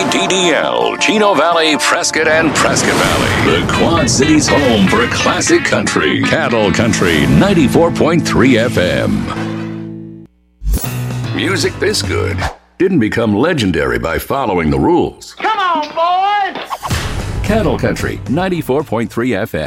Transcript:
KDDL, Chino Valley, Prescott, and Prescott Valley. The Quad Cities' home for classic country. Cattle Country 94.3 FM. Music this good didn't become legendary by following the rules. Come on, boys! Cattle Country 94.3 FM.